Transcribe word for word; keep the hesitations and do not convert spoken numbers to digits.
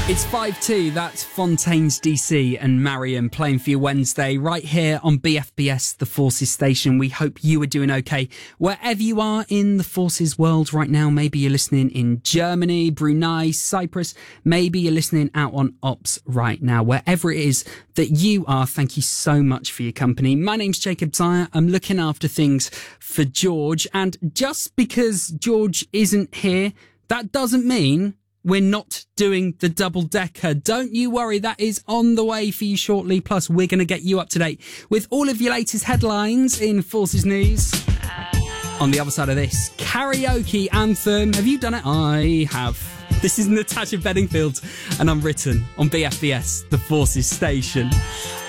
It's five two, that's Fontaines D C and Mariam playing for you Wednesday right here on B F B S, the Forces station. We hope you are doing okay wherever you are in the Forces world right now. Maybe you're listening in Germany, Brunei, Cyprus. Maybe you're listening out on Ops right now. Wherever it is that you are, thank you so much for your company. My name's Jacob Dyer. I'm looking after things for George. And just because George isn't here, that doesn't mean we're not doing the double decker. Don't you worry, that is on the way for you shortly. Plus, we're going to get you up to date with all of your latest headlines in Forces News. On the other side of this, karaoke anthem. Have you done it? I have. This is Natasha Bedingfield, and I'm written on B F B S, the Forces station.